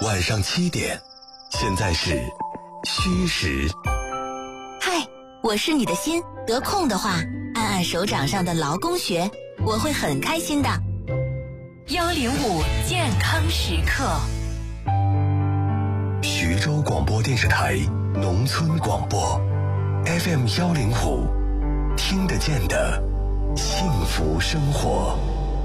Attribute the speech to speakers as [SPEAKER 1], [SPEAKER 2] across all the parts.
[SPEAKER 1] 晚上7点，现在是虚时。
[SPEAKER 2] 嗨，我是你的心，得空的话，按按手掌上的劳宫穴，我会很开心的。
[SPEAKER 3] 105健康时刻，
[SPEAKER 1] 徐州广播电视台农村广播 FM 105，听得见的幸福生活。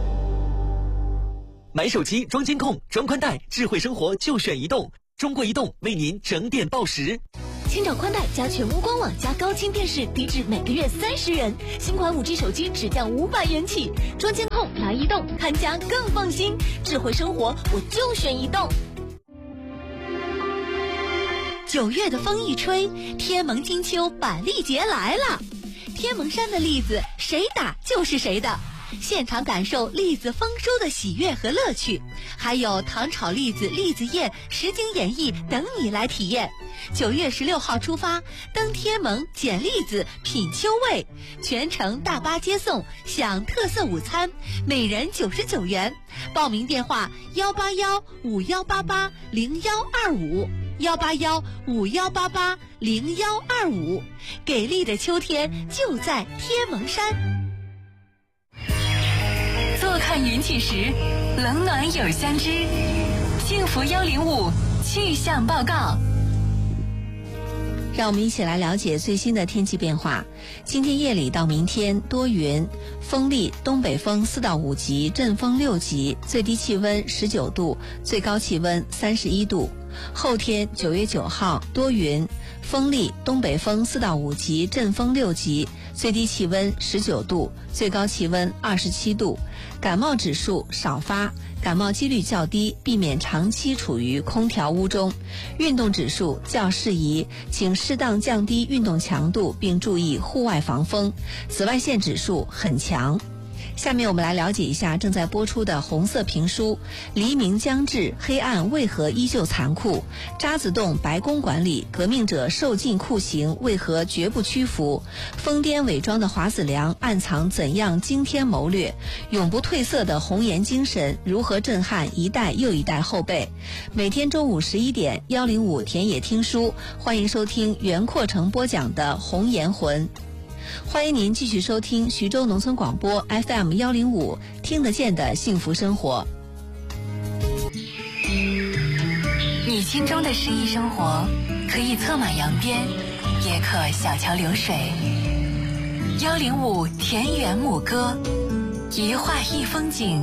[SPEAKER 4] 买手机装监控装宽带，智慧生活就选移动。中国移动为您整点报时。
[SPEAKER 5] 千兆宽带加全屋官网加高清电视，低至每个月30元。新款5G 手机只降500元起，装监控拿移动，看家更放心。智慧生活我就选移动。9月的风一吹，天蒙金秋板栗节来了。天蒙山的栗子谁打就是谁的，现场感受栗子丰收的喜悦和乐趣，还有糖炒栗子、栗子宴、实景演绎等你来体验。9月16号出发，登天蒙捡栗子品秋味，全程大巴接送，享特色午餐，每人99元。报名电话18151880125，18151880125，给力的秋天就在天蒙山。
[SPEAKER 3] 坐看云起时，冷暖有相知。幸福105气象报告。
[SPEAKER 6] 让我们一起来了解最新的天气变化。今天夜里到明天多云，风力东北风4到5级，阵风6级，最低气温19度，最高气温31度。后天9月9号多云，风力东北风4到5级，阵风6级，最低气温19度，最高气温27度。感冒指数少发，感冒几率较低，避免长期处于空调屋中。运动指数较适宜，请适当降低运动强度，并注意户外防风。紫外线指数很强。下面我们来了解一下正在播出的红色评书《黎明将至，黑暗为何依旧残酷？渣滓洞白宫管理，革命者受尽酷刑，为何绝不屈服？疯癫伪装的华子良，暗藏怎样惊天谋略？永不褪色的红颜精神，如何震撼一代又一代后辈？每天中午11点，105田野听书，欢迎收听袁阔成播讲的《红颜魂》。欢迎您继续收听徐州农村广播 FM 105，听得见的幸福生活。
[SPEAKER 3] 你心中的诗意生活，可以策马扬鞭，也可小桥流水。105田园牧歌，一画一风景。